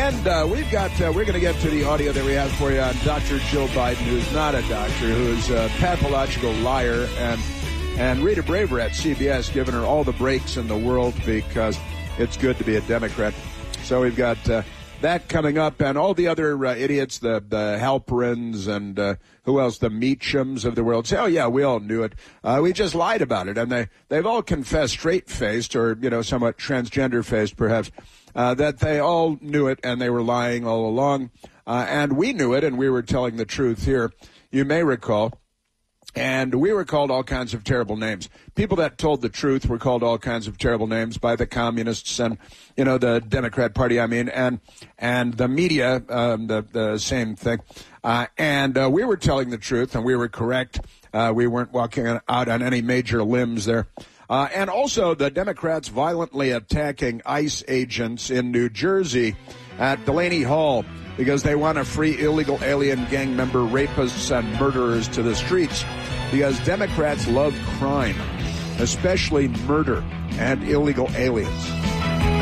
And we're going to get to the audio that we have for you on Dr. Joe Biden, who's not a doctor, who's a pathological liar, and Rita Braver at CBS giving her all the breaks in the world because it's good to be a Democrat. So we've got that coming up, and all the other idiots, the Halperins and who else, the Meachams of the world say, oh, yeah, we all knew it. We just lied about it. And they've all confessed straight-faced or, somewhat transgender-faced perhaps, that they all knew it and they were lying all along. And we knew it and we were telling the truth here. You may recall. And we were called all kinds of terrible names. People that told the truth were called all kinds of terrible names by the communists and, the Democrat Party, and the media, the same thing. And we were telling the truth and we were correct. We weren't walking out on any major limbs there. And also the Democrats violently attacking ICE agents in New Jersey at Delaney Hall because they want to free illegal alien gang member rapists and murderers to the streets. Because Democrats love crime, especially murder and illegal aliens.